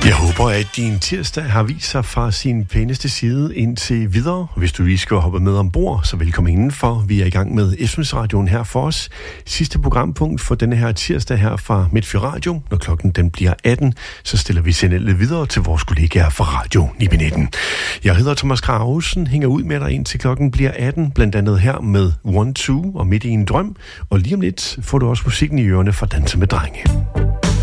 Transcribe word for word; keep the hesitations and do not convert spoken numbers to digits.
Jeg håber, at din tirsdag har vist sig fra sin pæneste side indtil videre. Hvis du lige skal hoppe med ombord, så velkommen indenfor. Vi er i gang med Eftermiddagsradioen her for os. Sidste programpunkt for denne her tirsdag her fra Midtfyn Radio. Når klokken den bliver atten, så stiller vi signalet videre til vores kollegaer fra Radio ni nitten. Jeg hedder Thomas Krausen, hænger ud med dig indtil klokken bliver atten, blandt andet her med One Two og Midt i en drøm. Og lige om lidt får du også musikken i ørerne fra Danse med Drenge.